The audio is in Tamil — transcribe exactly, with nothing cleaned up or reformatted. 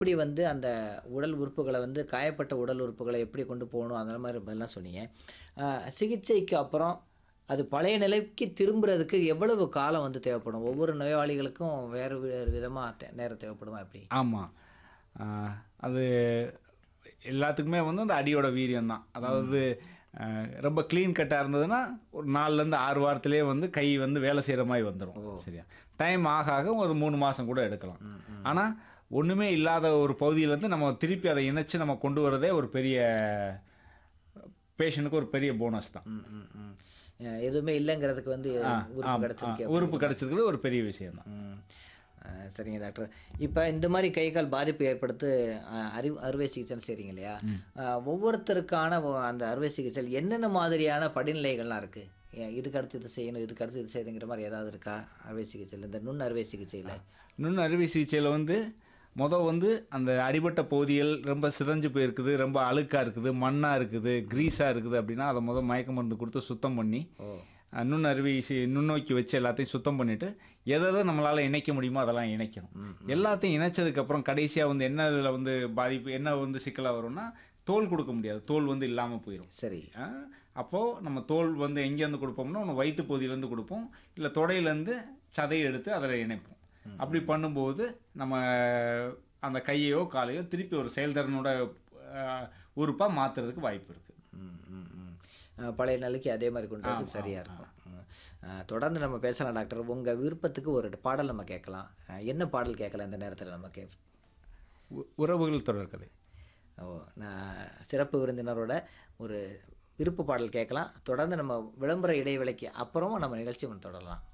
எப்படி வந்து அந்த உடல் உறுப்புகள வந்து காயப்பட்ட உடல் உறுப்புகள எப்படி கொண்டு போகணும், அந்த மாரி எல்லாம் சொன்னீங்க. அ சிகிச்சைக்கு அப்புறம் அது பழைய நிலைக்கு திரும்புறதுக்கு எவ்வளவு காலம் வந்து தேவைப்படும்? ஒவ்வொரு நோயாளிகளுக்கும் வேறு வேறு விதமா தே நேரம் தேவைப்படுமா எப்படி? ஆமா. அ அது எல்லாத்துக்குமே வந்து அந்த அடியோட வீரியம் தான். அதாவது ம். அ ரொம்ப கிளீன் கட்டா இருந்ததுன்னா, ஒரு நாலுலேருந்து ஆறு வாரத்திலேயே வந்து கை வந்து வேலை செய்ற மாரி வந்துரும். ஓ! சரியா? டைம் ஆக ஆக ஒரு மூணு மாசம் கூட எடுக்கலாம். ம், ம். ஆனா, ஒண்ணுமே இல்லாத ஒரு பகுதியிலேருந்து நம்ம திருப்பி அத இணைச்சு நம்ம கொண்டு வரதே ஒரு பெரிய பேஷண்ட்டுக்கு ஒரு பெரிய போனஸ் தான். ம், ம், ம். அ எதுவுமே இல்லங்கிறதுக்கு வந்து ஆ, உறுப்பு ஆம். அ கிடைச்சிருக்கு உறுப்பு அப்படிங்கிற மாரி. கிடைச்சிருக்கிறது ஒரு பெரிய விஷயம் தான். ம். அ சரிங்க டாக்டர். இப்ப இந்த மாரி கை, கால் பாதிப்பு ஏற்படுத்து அ அறிவு அறுவை சிகிச்சைன்னு செய்றீங்க இல்லையா? ம். அ ஒவ்வொருத்தருக்கான ஒ அந்த அறுவை சிகிச்சையில் என்னென்ன மாதிரியான படிநிலைகள்லாம் இருக்கு? எ இதுக்கு அடுத்து இது செய்யணும், இதுக்கு அடுத்து இது செய்யணுங்கிற மாரி ஏதாவது இருக்கா? அறுவை சிகிச்சையில, இந்த நுண் அறுவை சிகிச்சையில? நுண் அறுவை சிகிச்சையில வந்து மொத வந்து அந்த அடிபட்ட பகுதிகள் ரொம்ப சிதைஞ்சு போயிருக்குது, ரொம்ப அழுக்கா இருக்குது, மண்ணா இருக்குது, கிரீஸா இருக்குது அப்படின்னா, அத மொத மயக்க மருந்து குடுத்து சுத்தம் பண்ணி, ஓ! அ நுண் அறுவை சி நுண்ணோக்கி வச்சு எல்லாத்தையும் சுத்தம் பண்ணிட்டு, எத எத நம்மளால இணைக்க முடியுமோ அதெல்லாம் இணைக்கணும். ம், ம். எல்லாத்தையும் இணைச்சதுக்கப்புறம் கடைசியா வந்து என்ன இதில வந்து பாதிப்பு என்ன வந்து சிக்கலா வரும்னா, தோல் குடுக்க முடியாது. தோல் வந்து இல்லாம போயிரும். சரி. ஆ, அப்போ நம்ம தோல் வந்து எங்கேருந்து குடுப்போம்னா, ஒண்ணு வயித்து பகுதியிலேருந்து குடுப்போம். இல்ல தொடையிலேருந்து சதைய எடுத்து அதில இணைப்போம். ம், அப்படி ம். பண்ணும்போது, நம்ம அந்த கையையோ, காலையோ திருப்பி ஒரு செயல்திறனோட அ உறுப்பா மாத்துறதுக்கு வாய்ப்பு இருக்கு. ம், ம், ம். அ பழைய நிலைக்கு அதே மாரி கொண்டு ஆம், வரதுக்கு சரியா ஆம், ஆ. இருக்கும். ம். அ தொடர்ந்து நம்ம பேசலாம் டாக்டர். உங்க விருப்பத்துக்கு ஒரு பாடல் நம்ம கேட்கலாம். அ என்ன பாடல் கேட்கலாம் இந்த நேரத்தில நம்ம கே உ உறவுகள் தொடர்கதை. ஓ! நான் சிறப்பு விருந்தினரோட ஒரு விருப்ப பாடல் கேட்கலாம். தொடர்ந்து நம்ம விளம்பர இடைவேளைக்கு அப்புறமும் நம்ம நிகழ்ச்சிய தொடரலாம்.